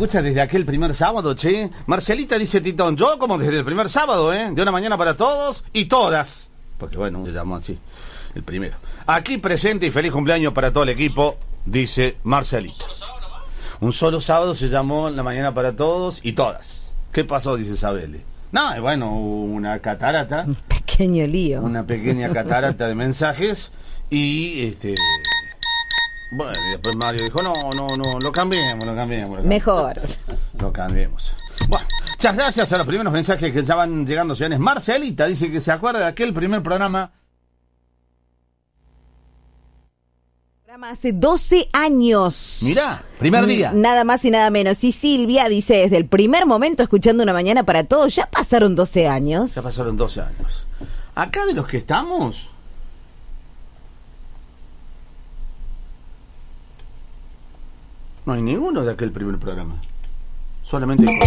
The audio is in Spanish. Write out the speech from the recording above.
escucha desde aquel primer sábado, che. Marcelita dice Titón, yo como desde el primer sábado, de una mañana para todos y todas. Porque bueno, se llamó así, el primero. Aquí presente y feliz cumpleaños para todo el equipo, dice Marcelita. Un solo sábado se llamó La Mañana para Todos y Todas. ¿Qué pasó? Dice Isabel. No, bueno, hubo una catarata. Un pequeño lío. Una pequeña catarata de mensajes y bueno, y después Mario dijo, no, lo cambiemos. Mejor. Lo cambiemos. Bueno, muchas gracias a los primeros mensajes que ya van llegando, señores. Marcelita dice que se acuerda de aquel primer programa. Hace 12 años. Mirá, primer día. Nada más y nada menos. Y Silvia dice, desde el primer momento escuchando Una Mañana para Todos, ya pasaron 12 años. Ya pasaron 12 años. Acá de los que estamos, no hay ninguno de aquel primer programa. Solamente